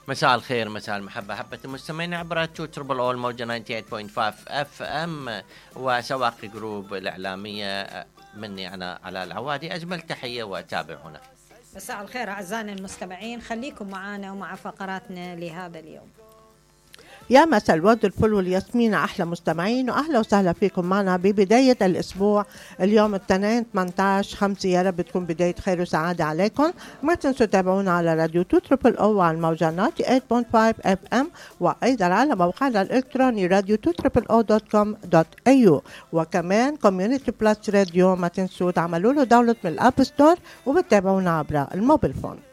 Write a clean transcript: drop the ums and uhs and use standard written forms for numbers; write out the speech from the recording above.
مساء الخير، مساء المحبة، حبة المستمعين عبر تربل أول موجة 98.5 FM وسواقي جروب الإعلامية. مني أنا على العوادي، أجمل تحية وتابعونا. مساء الخير أعزائنا المستمعين، خليكم معنا ومع فقراتنا لهذا اليوم. يا مساء الورد الفل والياسمين أحلى مستمعين، وأهلا وسهلا فيكم معنا ببداية الأسبوع اليوم الاثنين 18/5. يا رب تكون بداية خير وسعادة عليكم. ما تنسوا تابعونا على راديو 2 او على الموجة 98.5 FM، وأيضا على موقعنا الإلكتروني راديو 2 وكمان كوميونيتي بلس راديو. ما تنسوا تعملوا له داونلود من الأب ستور وبتابعونا عبر الموبيل فون.